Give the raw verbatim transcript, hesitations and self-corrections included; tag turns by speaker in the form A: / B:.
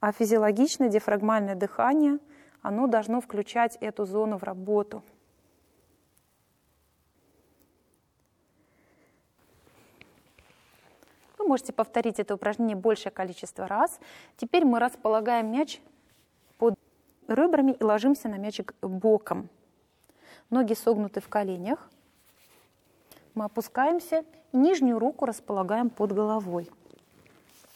A: А физиологичное диафрагмальное дыхание, оно должно включать эту зону в работу. Вы можете повторить это упражнение большее количество раз. Теперь мы располагаем мяч под ребрами и ложимся на мячик боком. Ноги согнуты в коленях. Мы опускаемся и нижнюю руку располагаем под головой.